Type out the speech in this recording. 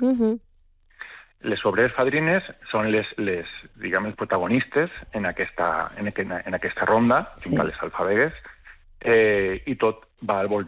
Les obreres fadrines són les protagonistes en aquesta ronda, Sí. de les alfabegues, i tot va al